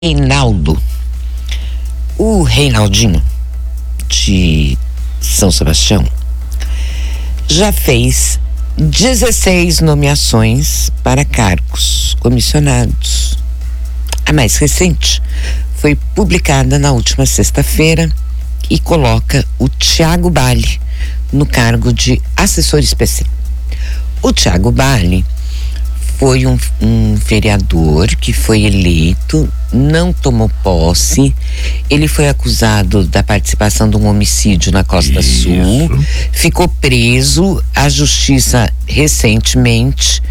Reinaldo. O Reinaldinho de São Sebastião já fez 16 nomeações para cargos comissionados. A mais recente foi publicada na última sexta-feira e coloca o Thiago Bali no cargo de assessor especial. O Thiago Bali foi um vereador que foi eleito, não tomou posse. Ele foi acusado da participação de um homicídio na Costa Sul, ficou preso. A justiça recentemente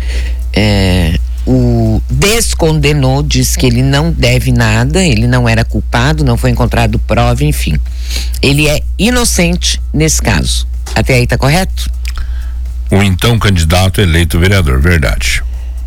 o descondenou, diz que ele não deve nada, ele não era culpado, não foi encontrado prova, enfim. Ele é inocente nesse caso. Até aí tá correto? O então candidato eleito vereador, verdade.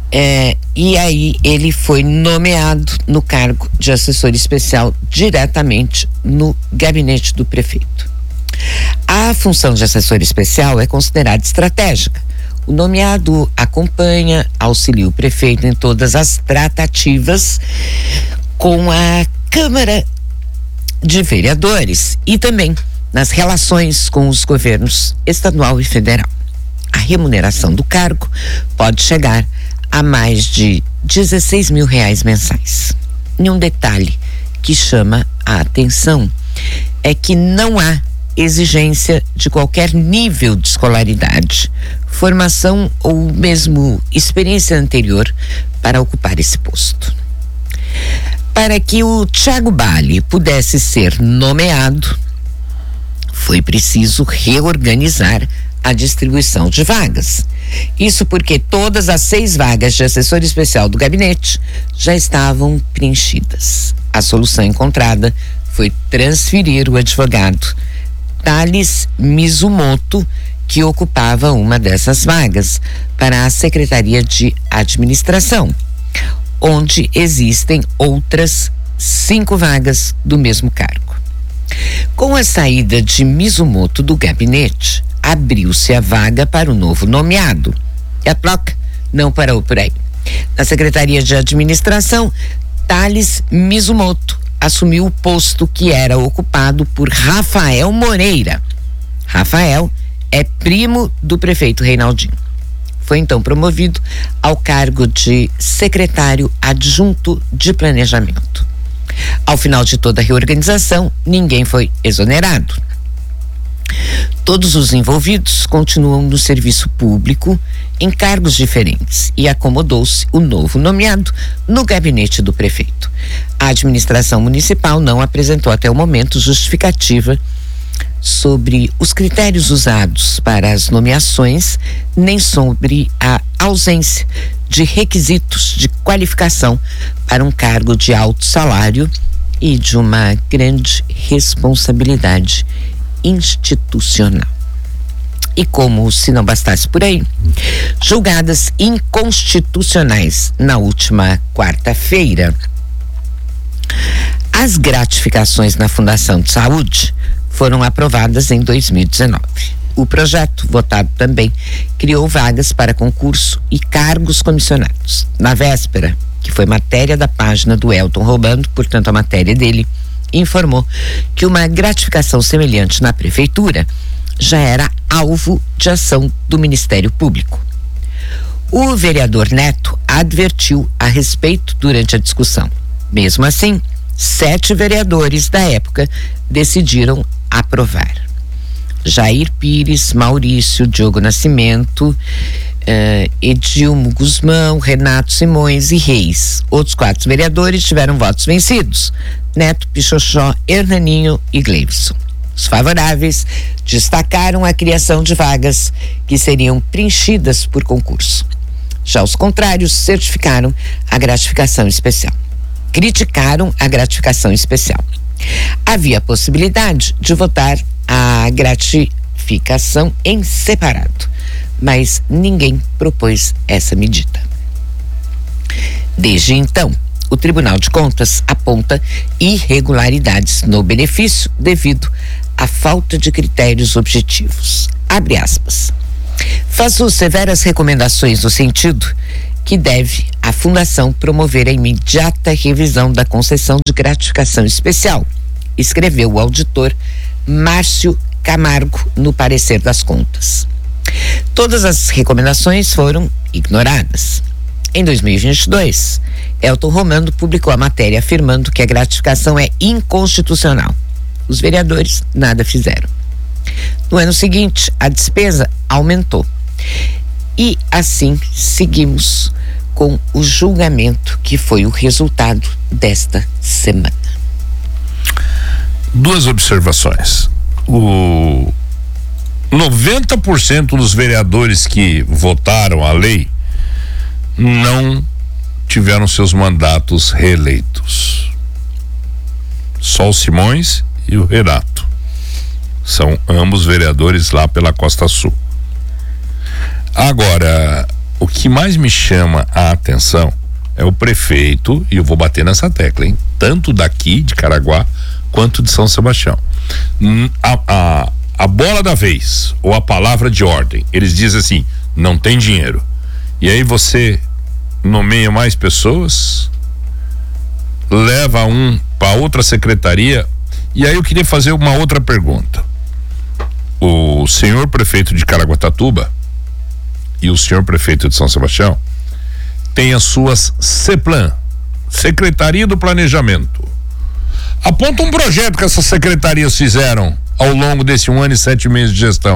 E aí ele foi nomeado no cargo de assessor especial diretamente no gabinete do prefeito. A função de assessor especial é considerada estratégica. O nomeado acompanha, auxilia o prefeito em todas as tratativas com a Câmara de Vereadores e também nas relações com os governos estadual e federal. A remuneração do cargo pode chegar a mais de R$16 mil mensais. E um detalhe que chama a atenção é que não há exigência de qualquer nível de escolaridade, formação ou mesmo experiência anterior para ocupar esse posto. Para que o Thiago Bali pudesse ser nomeado, foi preciso reorganizar a distribuição de vagas. Isso porque todas as 6 vagas de assessor especial do gabinete já estavam preenchidas. A solução encontrada foi transferir o advogado Thales Mizumoto, que ocupava uma dessas vagas, para a Secretaria de Administração, onde existem outras 5 vagas do mesmo cargo. Com a saída de Mizumoto do gabinete, abriu-se a vaga para o novo nomeado. E a troca não parou por aí. Na Secretaria de Administração, Thales Mizumoto assumiu o posto que era ocupado por Rafael Moreira. Rafael é primo do prefeito Reinaldinho. Foi então promovido ao cargo de secretário adjunto de planejamento. Ao final de toda a reorganização, ninguém foi exonerado. Todos os envolvidos continuam no serviço público em cargos diferentes e acomodou-se o novo nomeado no gabinete do prefeito. A administração municipal não apresentou até o momento justificativa sobre os critérios usados para as nomeações, nem sobre a ausência de requisitos de qualificação para um cargo de alto salário e de uma grande responsabilidade institucional. E como se não bastasse por aí, julgadas inconstitucionais na última quarta-feira, as gratificações na Fundação de Saúde foram aprovadas em 2019. O projeto, votado também, criou vagas para concurso e cargos comissionados. Na véspera, que foi matéria da página do Elton Robando, portanto a matéria dele, informou que uma gratificação semelhante na prefeitura já era alvo de ação do Ministério Público. O vereador Neto advertiu a respeito durante a discussão. Mesmo assim, 7 vereadores da época decidiram aprovar. Jair Pires, Maurício, Diogo Nascimento, Edilmo Guzmão, Renato Simões e Reis. Outros 4 vereadores tiveram votos vencidos: Neto, Pichoxó, Hernaninho e Gleivson. Os favoráveis destacaram a criação de vagas que seriam preenchidas por concurso. Já os contrários certificaram a gratificação especial. Criticaram a gratificação especial. Havia a possibilidade de votar a gratificação em separado, mas ninguém propôs essa medida. Desde então, o Tribunal de Contas aponta irregularidades no benefício devido à falta de critérios objetivos. Abre aspas. Faço severas recomendações no sentido que deve a fundação promover a imediata revisão da concessão de gratificação especial, escreveu o auditor Márcio Camargo no parecer das contas. Todas as recomendações foram ignoradas. Em 2022, Elton Romano publicou a matéria afirmando que a gratificação é inconstitucional. Os vereadores nada fizeram. No ano seguinte, a despesa aumentou. E assim seguimos com o julgamento que foi o resultado desta semana. Duas observações. O 90% dos vereadores que votaram a lei não tiveram seus mandatos reeleitos. Só o Simões e o Renato. São ambos vereadores lá pela Costa Sul. Agora, o que mais me chama a atenção é o prefeito, e eu vou bater nessa tecla, hein? Tanto daqui, de Caraguá, quanto de São Sebastião. A bola da vez, ou a palavra de ordem, eles dizem assim, não tem dinheiro. E aí você nomeia mais pessoas, leva um para outra secretaria, e aí eu queria fazer uma outra pergunta. O senhor prefeito de Caraguatatuba e o senhor prefeito de São Sebastião têm as suas CEPLAN, Secretaria do Planejamento. Aponta um projeto que essas secretarias fizeram ao longo desse 1 ano e 7 meses de gestão.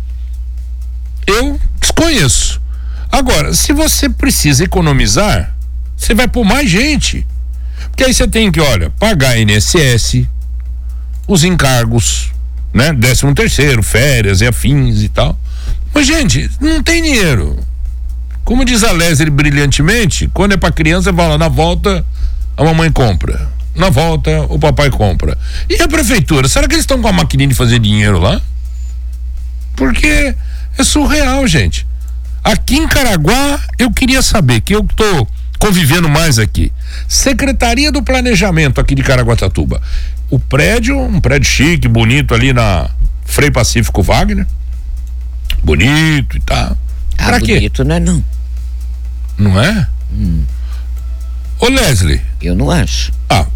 Eu desconheço. Agora, se você precisa economizar, você vai pôr mais gente. Porque aí você tem que, pagar INSS, os encargos, né? 13º, férias e afins e tal. Mas, gente, não tem dinheiro. Como diz a Leslie brilhantemente, quando é pra criança, fala, na volta a mamãe compra, na volta o papai compra. E a prefeitura, será que eles estão com a maquininha de fazer dinheiro lá? Porque é surreal, gente. Aqui em Caraguá, eu queria saber, que eu tô convivendo mais aqui, Secretaria do Planejamento aqui de Caraguatatuba, o prédio, um prédio chique, bonito ali na Frei Pacífico Wagner, bonito e tal. Pra quê? Bonito não é não. Não é? Ô Leslie. Eu não acho.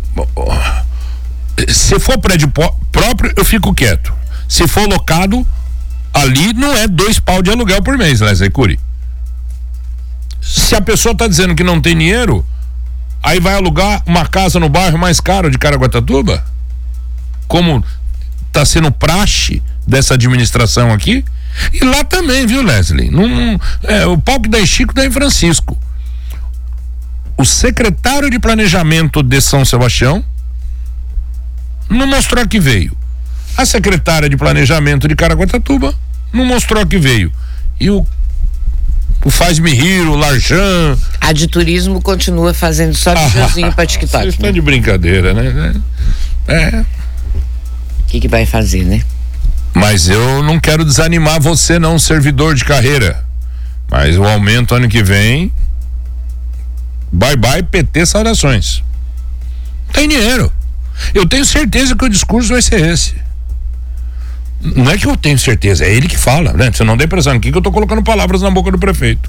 Se for prédio próprio, eu fico quieto. Se for locado, ali não é 2 pau de aluguel por mês, Leslie Cury. Se a pessoa tá dizendo que não tem dinheiro, aí vai alugar uma casa no bairro mais caro de Caraguatatuba? Como tá sendo praxe dessa administração aqui? E lá também, viu, Leslie? O pau que dá em Chico dá em Francisco. O secretário de Planejamento de São Sebastião não mostrou que veio. A secretária de Planejamento de Caraguatatuba não mostrou que veio. E o Faz-me Rir, o Larjan. A de turismo continua fazendo só videozinho pra TikTok. Vocês estão de brincadeira, né? O que vai fazer, né? Mas eu não quero desanimar você não, servidor de carreira. Mas o aumento ano que vem, bye bye PT, saudações. Tem dinheiro. Eu tenho certeza que o discurso vai ser esse. Não é que eu tenho certeza, é ele que fala, né? Você não dá impressão aqui que eu tô colocando palavras na boca do prefeito.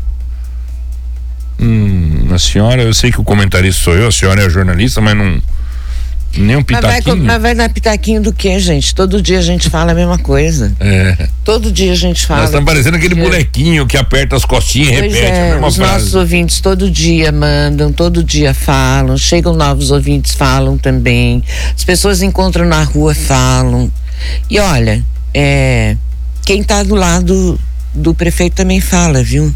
A senhora, eu sei que o comentarista sou eu, a senhora é jornalista, mas não... Nem um pitaquinho. Mas vai dar pitaquinho do quê, gente? Todo dia a gente fala a mesma coisa. Todo dia a gente fala. Nós estamos parecendo aquele bonequinho que aperta as costinhas e repete a mesma os frase. Nossos ouvintes todo dia mandam, todo dia falam, chegam novos ouvintes, falam também. As pessoas encontram na rua, falam. E olha, quem tá do lado do prefeito também fala, viu?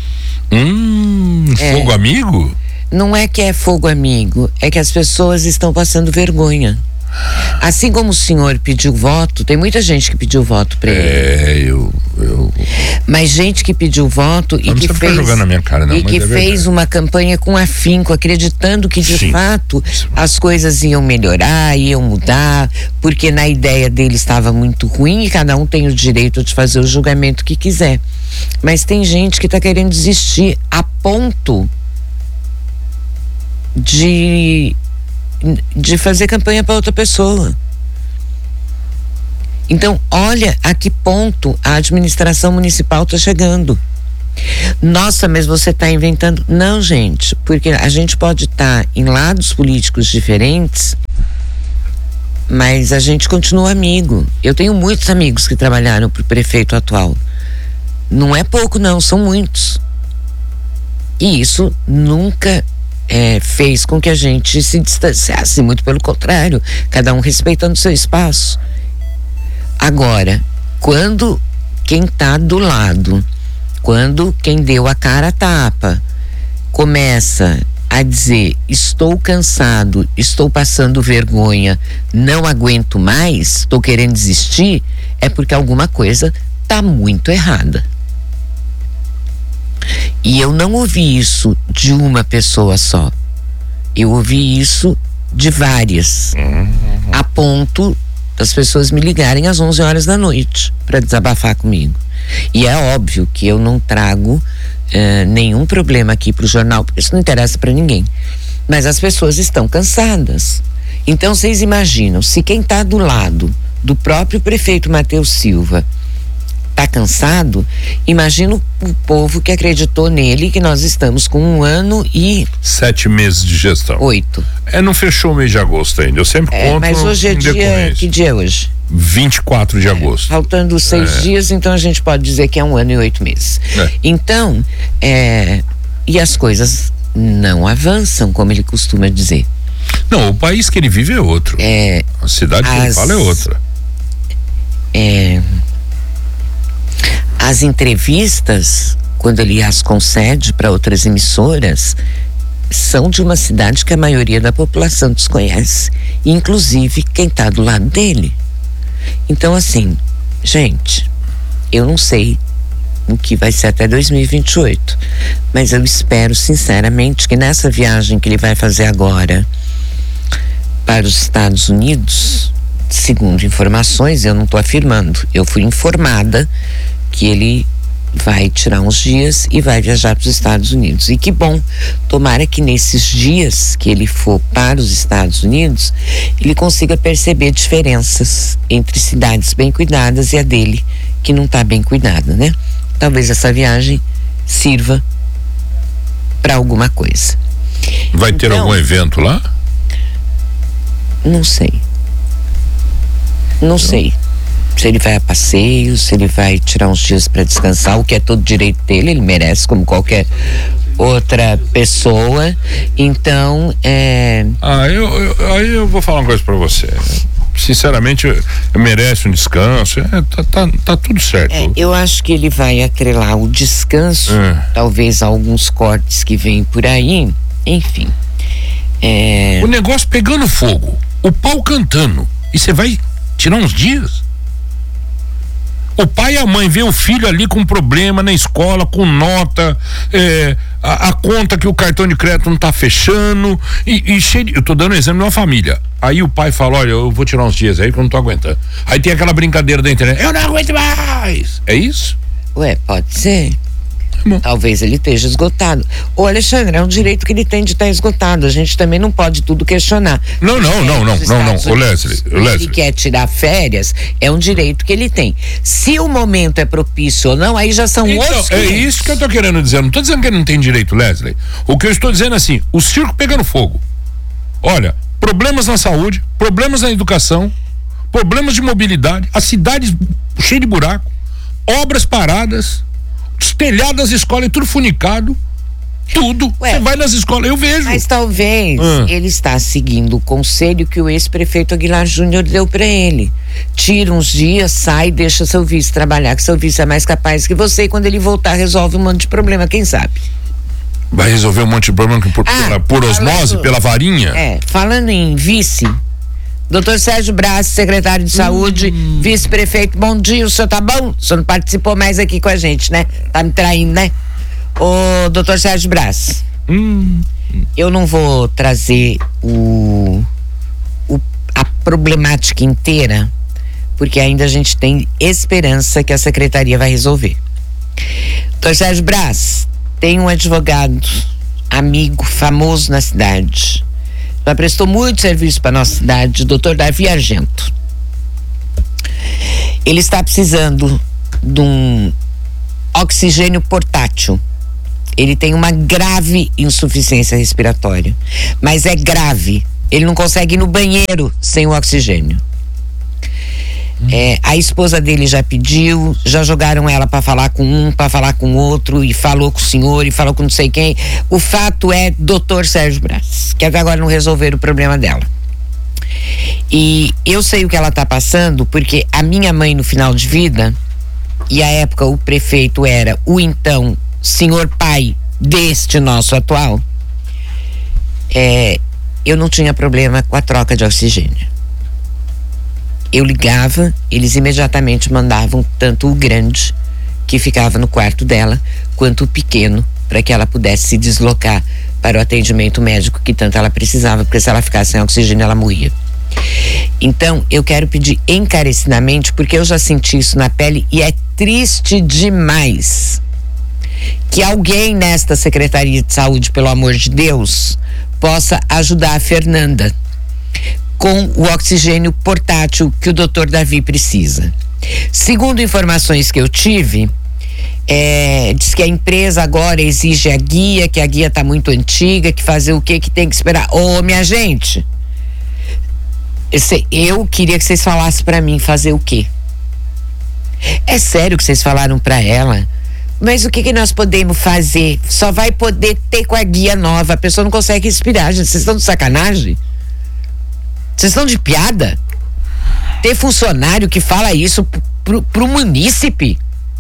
Fogo amigo? Não é que é fogo amigo, é que as pessoas estão passando vergonha. Assim como o senhor pediu voto, tem muita gente que pediu voto para ele. Mas gente que pediu voto e que fez jogando na minha cara, não, e que fez uma campanha com afinco, acreditando que de fato as coisas iam melhorar, iam mudar, porque na ideia dele estava muito ruim e cada um tem o direito de fazer o julgamento que quiser. Mas tem gente que está querendo desistir a ponto de fazer campanha para outra pessoa. Então, olha a que ponto a administração municipal está chegando. Nossa, mas você está inventando. Não, gente, porque a gente pode estar em lados políticos diferentes, mas a gente continua amigo. Eu tenho muitos amigos que trabalharam para o prefeito atual. Não é pouco, não, são muitos. E isso nunca fez com que a gente se distanciasse, muito pelo contrário, cada um respeitando seu espaço. Agora, quando quem está do lado, quando quem deu a cara a tapa começa a dizer: estou cansado, estou passando vergonha, não aguento mais, estou querendo desistir, é porque alguma coisa está muito errada. E eu não ouvi isso de uma pessoa só. Eu ouvi isso de várias, a ponto das pessoas me ligarem às 11 horas da noite para desabafar comigo. E é óbvio que eu não trago nenhum problema aqui para o jornal, porque isso não interessa para ninguém. Mas as pessoas estão cansadas. Então vocês imaginam, se quem está do lado do próprio prefeito Matheus Silva está cansado, imagina o povo que acreditou nele, que nós estamos com 1 ano e 7 meses de gestão. 8. Não fechou o mês de agosto ainda. Eu sempre conto. Mas hoje é dia. Que dia é hoje? 24 de agosto. Faltando 6 dias, então a gente pode dizer que é 1 ano e 8 meses. Então, e as coisas não avançam, como ele costuma dizer. Não, o país que ele vive é outro. A cidade que ele fala é outra. As entrevistas, quando ele as concede para outras emissoras, são de uma cidade que a maioria da população desconhece, inclusive quem está do lado dele. Então, assim, gente, eu não sei o que vai ser até 2028, mas eu espero sinceramente que nessa viagem que ele vai fazer agora para os Estados Unidos, segundo informações, eu não estou afirmando, eu fui informada que ele vai tirar uns dias e vai viajar para os Estados Unidos. E que bom, tomara que nesses dias que ele for para os Estados Unidos, ele consiga perceber diferenças entre cidades bem cuidadas e a dele, que não está bem cuidada, né? Talvez essa viagem sirva para alguma coisa. Vai ter algum evento lá? Não sei. Não sei. Se ele vai a passeio, se ele vai tirar uns dias para descansar, o que é todo direito dele, ele merece como qualquer outra pessoa. Então, aí eu vou falar uma coisa para você. Sinceramente, merece um descanso. Tá tudo certo. Eu acho que ele vai atrelar o descanso, talvez alguns cortes que vêm por aí, enfim. O negócio pegando fogo, o pau cantando, e você vai tirar uns dias? O pai e a mãe vê o filho ali com problema na escola, com nota, a conta que o cartão de crédito não tá fechando, e cheio eu tô dando um exemplo de uma família. Aí o pai fala: olha, eu vou tirar uns dias aí que eu não tô aguentando. Aí tem aquela brincadeira da internet: eu não aguento mais. É isso? Ué, pode ser. Talvez ele esteja esgotado. Ô, Alexandre, é um direito que ele tem de estar esgotado. A gente também não pode tudo questionar. Não. Ô, Leslie. Ele quer tirar férias, é um direito que ele tem. Se o momento é propício ou não, aí já são outros. É isso que eu tô querendo dizer. Eu não tô dizendo que ele não tem direito, Leslie. O que eu estou dizendo é assim: o circo pegando fogo. Olha, problemas na saúde, problemas na educação, problemas de mobilidade, as cidades cheias de buraco, obras paradas, os telhados das escolas, tudo funicado, tudo. Você vai nas escolas, eu vejo. Mas talvez ele está seguindo o conselho que o ex-prefeito Aguilar Júnior deu para ele. Tira uns dias, sai, deixa seu vice trabalhar, que seu vice é mais capaz que você, e quando ele voltar resolve um monte de problema, quem sabe? Vai resolver um monte de problema por osmose, pela varinha? Falando em vice, Dr. Sérgio Braz, secretário de Saúde, vice-prefeito, bom dia, o senhor tá bom? O senhor não participou mais aqui com a gente, né? Tá me traindo, né? Ô, Dr. Sérgio Braz, eu não vou trazer a problemática inteira, porque ainda a gente tem esperança que a secretaria vai resolver. Dr. Sérgio Braz, tem um advogado, amigo, famoso na cidade, já prestou muito serviço para nossa cidade, o doutor Davi Argento. Ele está precisando de um oxigênio portátil. Ele tem uma grave insuficiência respiratória, mas é grave. Ele não consegue ir no banheiro sem o oxigênio. A esposa dele já pediu, já jogaram ela para falar com um, para falar com outro, e falou com o senhor, e falou com não sei quem. O fato é Dr. Sérgio Braz, que até agora não resolveram o problema dela. E eu sei o que ela está passando, porque a minha mãe, no final de vida, e à época o prefeito era o então senhor pai deste nosso atual, eu não tinha problema com a troca de oxigênio. Eu ligava, eles imediatamente mandavam tanto o grande, que ficava no quarto dela, quanto o pequeno, para que ela pudesse se deslocar para o atendimento médico que tanto ela precisava, porque se ela ficasse sem oxigênio ela morria. Então eu quero pedir encarecidamente, porque eu já senti isso na pele e é triste demais, que alguém nesta Secretaria de Saúde, pelo amor de Deus, possa ajudar a Fernanda com o oxigênio portátil que o Dr. Davi precisa. Segundo informações que eu tive, diz que a empresa agora exige a guia, que a guia está muito antiga, que fazer o quê, que tem que esperar. Minha gente, eu queria que vocês falassem para mim fazer o quê? É sério que vocês falaram para ela? Mas o que nós podemos fazer? Só vai poder ter com a guia nova. A pessoa não consegue respirar, gente. Vocês estão de sacanagem? Vocês estão de piada? Ter funcionário que fala isso pro munícipe?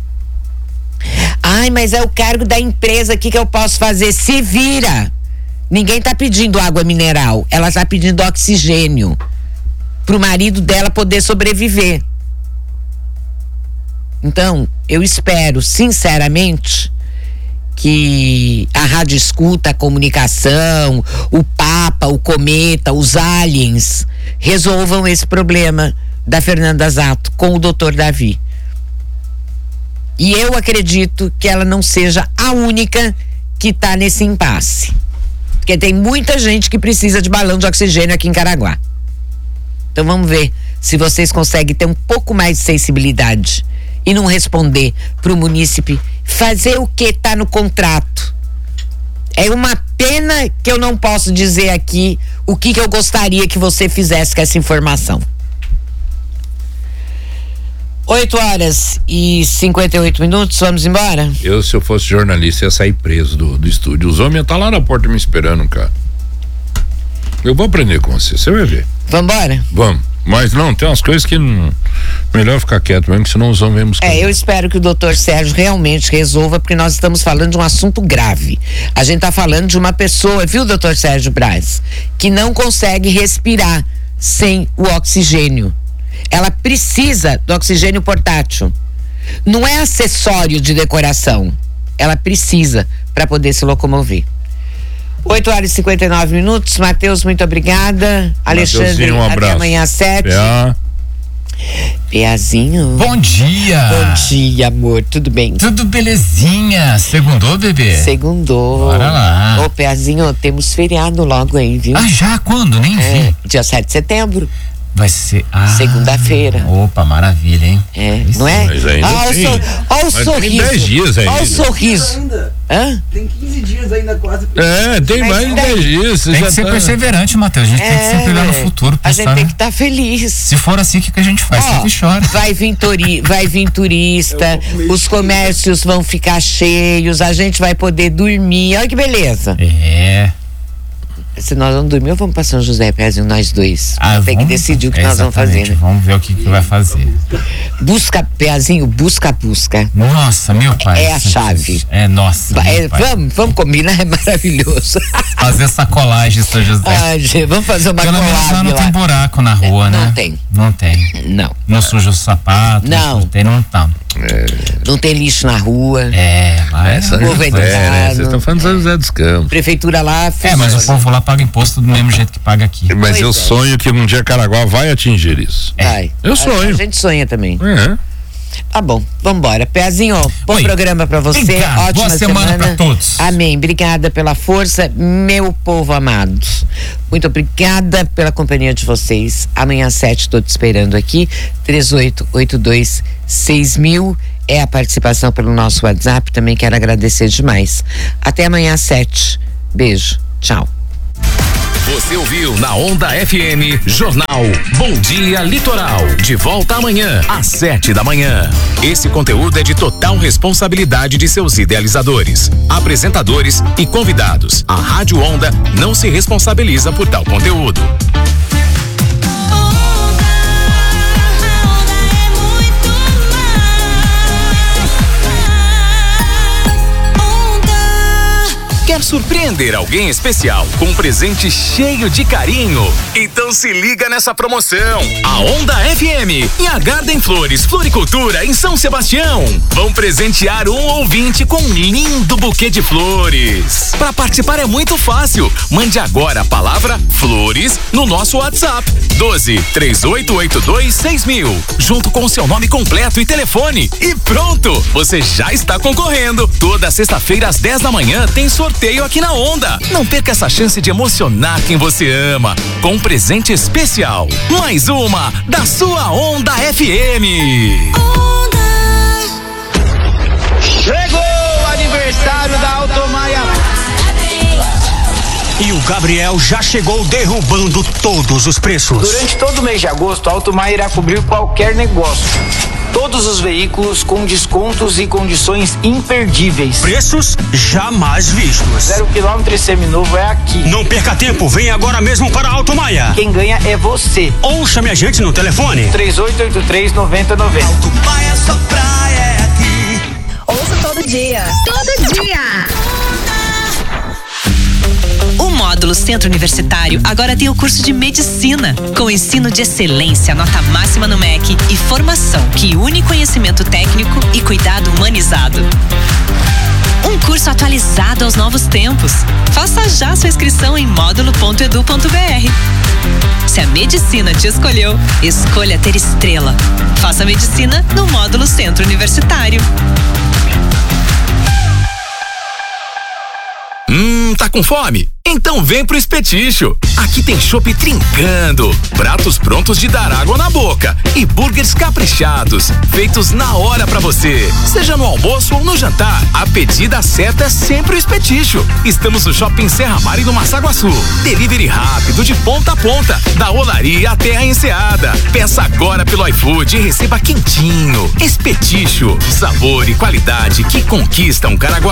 Ai, mas é o cargo da empresa, o que eu posso fazer? Se vira! Ninguém tá pedindo água mineral, ela tá pedindo oxigênio pro marido dela poder sobreviver. Então, eu espero, sinceramente, que a rádio escuta, a comunicação, o Papa, o Cometa, os aliens resolvam esse problema da Fernanda Zatto com o Dr. Davi. E eu acredito que ela não seja a única que está nesse impasse, porque tem muita gente que precisa de balão de oxigênio aqui em Caraguá. Então vamos ver se vocês conseguem ter um pouco mais de sensibilidade e não responder para o munícipe fazer o que está no contrato. É uma pena que eu não posso dizer aqui o que eu gostaria que você fizesse com essa informação. 8h58, vamos embora? Se eu fosse jornalista, ia sair preso do estúdio. Os homens iam estar lá na porta me esperando, cara. Eu vou aprender com você vai ver. Vambora? Vamos. Mas não, tem umas coisas que melhor ficar quieto mesmo, que senão os homens vemos. Eu espero que o Dr. Sérgio realmente resolva, porque nós estamos falando de um assunto grave. A gente está falando de uma pessoa, viu, Dr. Sérgio Braz, que não consegue respirar sem o oxigênio. Ela precisa do oxigênio portátil. Não é acessório de decoração. Ela precisa para poder se locomover. 8h59. Matheus, muito obrigada. Alexandre, um até amanhã às 7. Peazinho. Bom dia. Bom dia, amor. Tudo bem? Tudo belezinha. Segundou, bebê? Segundou. Bora lá. Ô, Peazinho, temos feriado logo aí, viu? Ah, já? Quando? Nem vi. Dia 7 de setembro. Vai ser. Segunda-feira. Opa, maravilha, hein? Não é? Mas ainda olha o sorriso. Tem 10 dias ainda. Olha o sorriso. Hã? Tem 15 dias ainda quase. Tem mais de 10 dias. Tem que ser perseverante, Matheus. A gente tem que sempre olhar no futuro. A gente tem que estar feliz. Se for assim, o que a gente faz? Sempre chora. Vai vir turista, os comércios vão ficar cheios, a gente vai poder dormir. Olha que beleza. Se nós vamos dormir ou vamos para São José, Pezinho, nós dois? Tem que decidir o que nós vamos fazer, né? Vamos ver o que vai fazer. Busca, Pezinho, busca. Nossa, meu pai. É a chave. Nossa. Vamos combinar, é maravilhoso. Fazer sacolagem, São José. Vamos fazer uma colagem. Pelo menos lá não tem buraco na rua, né? Não tem. Não suja os sapatos. Não tá. Não tem lixo na rua. Vocês estão falando de São José dos Campos. Prefeitura lá. Mas o povo lá paga imposto do mesmo jeito que paga aqui. Mas eu sonho que um dia Caraguá vai atingir isso. Eu sonho. A gente sonha também. Tá bom, vambora. Pezinho, bom programa pra você. Obrigado. Ótima Boa semana pra todos. Amém. Obrigada pela força, meu povo amado. Muito obrigada pela companhia de vocês. Amanhã às 7 tô te esperando aqui. 3882-6000. é a participação pelo nosso WhatsApp. Também quero agradecer demais. Até amanhã às 7. Beijo. Tchau. Você ouviu na Onda FM Jornal Bom Dia Litoral. De volta amanhã às 7 da manhã. Esse conteúdo é de total responsabilidade de seus idealizadores, apresentadores e convidados. A Rádio Onda não se responsabiliza por tal conteúdo. Quer surpreender alguém especial com um presente cheio de carinho? Então se liga nessa promoção. A Onda FM e a Garden Flores Floricultura em São Sebastião vão presentear um ouvinte com um lindo buquê de flores. Para participar é muito fácil. Mande agora a palavra flores no nosso WhatsApp 12-3882-6000, junto com o seu nome completo e telefone. E pronto, você já está concorrendo. Toda sexta-feira às 10 da manhã tem sorteio aqui na Onda. Não perca essa chance de emocionar quem você ama com um presente especial. Mais uma da sua Onda FM. Onda. Chegou o aniversário da Automaia. E o Gabriel já chegou derrubando todos os preços. Durante todo o mês de agosto, a Automaia irá cobrir qualquer negócio. Todos os veículos com descontos e condições imperdíveis. Preços jamais vistos. 0 km e seminovo é aqui. Não perca tempo, vem agora mesmo para a Automaia. Quem ganha é você. Ou chame a gente no telefone 3883-9090. Automaia, sua praia é aqui. Ouça todo dia. Todo dia. O Módulo Centro Universitário agora tem o curso de Medicina, com ensino de excelência, nota máxima no MEC e formação que une conhecimento técnico e cuidado humanizado. Um curso atualizado aos novos tempos. Faça já sua inscrição em módulo.edu.br. Se a medicina te escolheu, escolha ter estrela. Faça medicina no Módulo Centro Universitário. Tá com fome? Então vem pro Espeticho. Aqui tem chopp trincando, pratos prontos de dar água na boca e burgers caprichados, feitos na hora pra você. Seja no almoço ou no jantar, a pedida certa é sempre o Espeticho. Estamos no Shopping Serra Mar e no Massaguaçu. Delivery rápido de ponta a ponta, da Olaria até a Enseada. Peça agora pelo iFood e receba quentinho. Espeticho, sabor e qualidade que conquistam Caraguá.